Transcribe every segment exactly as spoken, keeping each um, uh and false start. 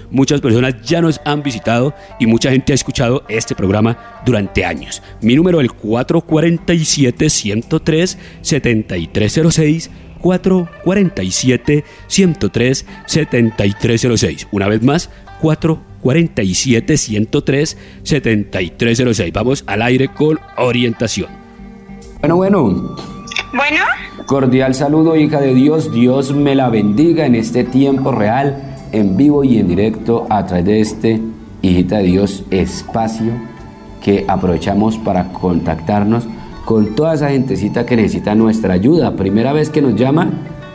muchas personas ya nos han visitado y mucha gente ha escuchado este programa durante años. Mi número es el cuatro cuatro siete, uno cero tres, siete tres cero seis, cuatro cuatro siete, uno cero tres, siete tres cero seis. Una vez más, cuatro cuatro siete, uno cero tres, siete tres cero seis. Vamos al aire con orientación. Bueno, bueno. Bueno. Cordial saludo, hija de Dios. Dios me la bendiga en este tiempo real, en vivo y en directo a través de este, hijita de Dios, espacio que aprovechamos para contactarnos con toda esa gentecita que necesita nuestra ayuda. ¿Primera vez que nos llaman?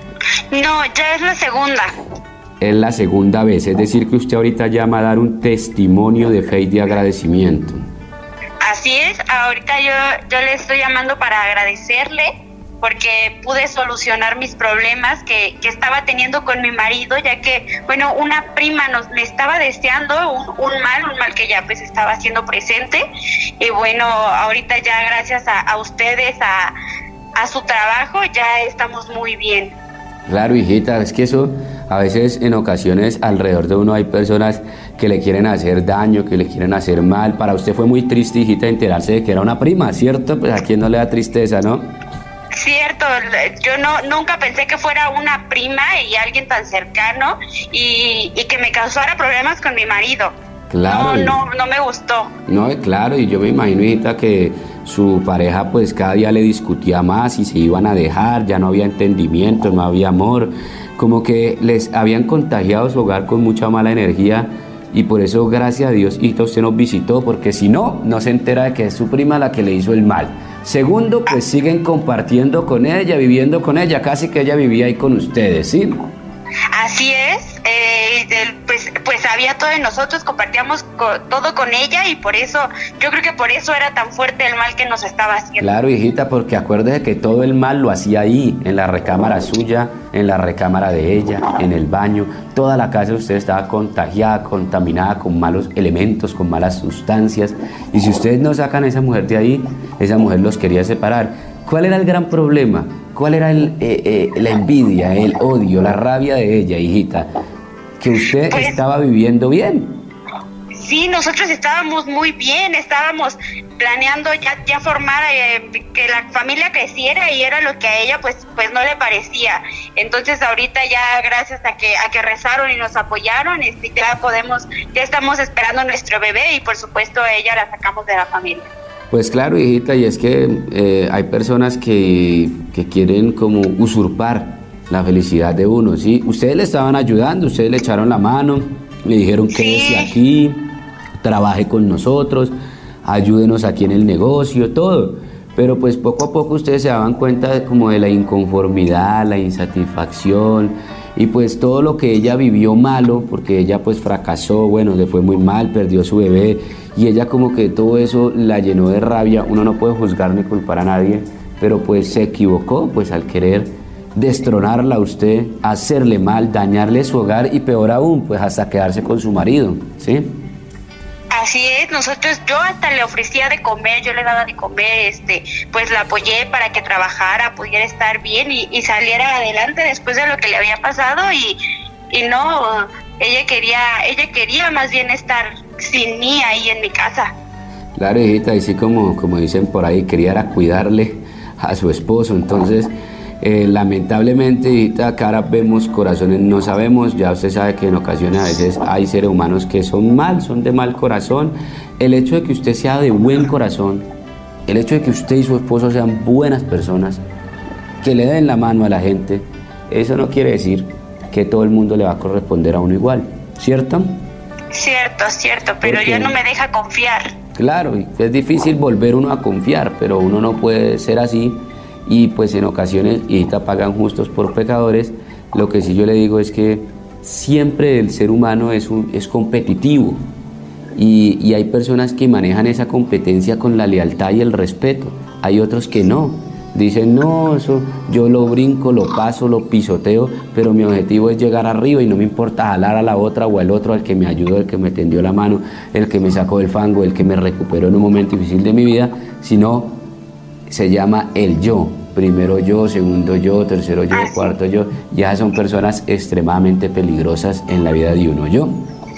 No, ya es la segunda. Es la segunda vez, es decir que usted ahorita llama a dar un testimonio de fe y de agradecimiento. Así es, ahorita yo, yo le estoy llamando para agradecerle porque pude solucionar mis problemas que, que estaba teniendo con mi marido, ya que, bueno, una prima nos me estaba deseando un, un mal, un mal que ya pues estaba haciendo presente, y bueno, ahorita ya gracias a, a ustedes, a, a su trabajo, ya estamos muy bien. Claro, hijita, es que eso, a veces en ocasiones alrededor de uno hay personas que le quieren hacer daño, que le quieren hacer mal. Para usted fue muy triste, hijita, enterarse de que era una prima, ¿cierto? Pues a quién no le da tristeza, ¿no? Cierto, yo no nunca pensé que fuera una prima y alguien tan cercano y, y que me causara problemas con mi marido. Claro. No, no, no me gustó. No, claro, y yo me imagino, hijita, que su pareja pues cada día le discutía más y se iban a dejar, ya no había entendimiento, no había amor, como que les habían contagiado su hogar con mucha mala energía. Y por eso, gracias a Dios, hijita, usted nos visitó, porque si no, no se entera de que es su prima la que le hizo el mal. Segundo, pues siguen compartiendo con ella, viviendo con ella, casi que ella vivía ahí con ustedes, ¿sí? Así es, eh, del, pues, pues había todo de nosotros, compartíamos co- todo con ella y por eso, yo creo que por eso era tan fuerte el mal que nos estaba haciendo. Claro, hijita, porque acuérdese que todo el mal lo hacía ahí, en la recámara suya, en la recámara de ella, en el baño. Toda la casa de usted estaba contagiada, contaminada con malos elementos, con malas sustancias. Y si ustedes no sacan a esa mujer de ahí, esa mujer los quería separar. ¿Cuál era el gran problema? ¿Cuál era el, eh, eh, la envidia, el odio, la rabia de ella, hijita? Que usted pues, estaba viviendo bien. Sí, nosotros estábamos muy bien, estábamos planeando ya, ya formar, eh, que la familia creciera y era lo que a ella pues, pues no le parecía. Entonces ahorita ya gracias a que, a que rezaron y nos apoyaron, este, ya podemos, ya estamos esperando nuestro bebé y por supuesto a ella la sacamos de la familia. Pues claro, hijita, y es que eh, hay personas que, que quieren como usurpar la felicidad de uno, ¿sí? Ustedes le estaban ayudando, ustedes le echaron la mano, le dijeron sí. quédese aquí, trabaje con nosotros, ayúdenos aquí en el negocio, todo. Pero pues poco a poco ustedes se daban cuenta de, como de la inconformidad, la insatisfacción y pues todo lo que ella vivió malo, porque ella pues fracasó, bueno, le fue muy mal, perdió su bebé y ella como que todo eso la llenó de rabia. Uno no puede juzgar ni culpar a nadie, pero pues se equivocó pues al querer destronarla a usted, hacerle mal, dañarle su hogar y peor aún pues hasta quedarse con su marido, ¿sí? Así es, nosotros, yo hasta le ofrecía de comer, yo le daba de comer, este, pues la apoyé para que trabajara, pudiera estar bien y, y saliera adelante después de lo que le había pasado y, y no, ella quería, ella quería más bien estar sin mí ahí en mi casa. Claro, hijita, y sí como, como dicen por ahí, quería era cuidarle a su esposo, entonces eh, lamentablemente, hijita, cara vemos, corazones no sabemos. Ya usted sabe que en ocasiones a veces hay seres humanos que son mal, son de mal corazón. El hecho de que usted sea de buen corazón, el hecho de que usted y su esposo sean buenas personas, que le den la mano a la gente, eso no quiere decir que todo el mundo le va a corresponder a uno igual, ¿cierto? Cierto, cierto, pero Porque, ya no me deja confiar. Claro, es difícil volver uno a confiar, pero uno no puede ser así. Y pues en ocasiones, y ahorita pagan justos por pecadores. Lo que sí yo le digo es que siempre el ser humano es, un, es competitivo y, y hay personas que manejan esa competencia con la lealtad y el respeto. Hay otros que no, dicen no, eso yo lo brinco, lo paso, lo pisoteo, pero mi objetivo es llegar arriba y no me importa jalar a la otra o al otro, al que me ayudó, el que me tendió la mano, el que me sacó del fango, el que me recuperó en un momento difícil de mi vida, sino se llama el yo. Primero yo, segundo yo, tercero yo, cuarto yo. Ya son personas extremadamente peligrosas en la vida de uno. Yo